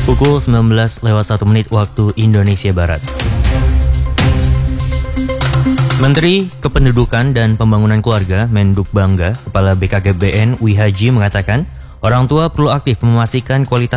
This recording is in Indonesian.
Pukul 19:01 waktu Indonesia Barat. Menteri Kependudukan dan Pembangunan Keluarga Menduk Bangga, Kepala BKKBN Wihaji mengatakan, orang tua perlu aktif memastikan kualitas